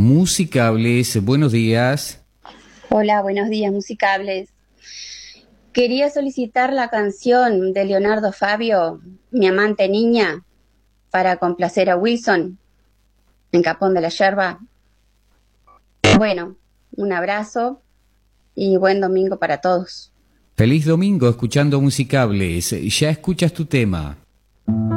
Musicables, buenos días. Hola, buenos días, musicables. Quería solicitar la canción de Leonardo Fabio, Mi amante niña, para complacer a Wilson, en Capón de la Yerba. Bueno, un abrazo y buen domingo para todos. Feliz domingo escuchando Musicables. Ya escuchas tu tema.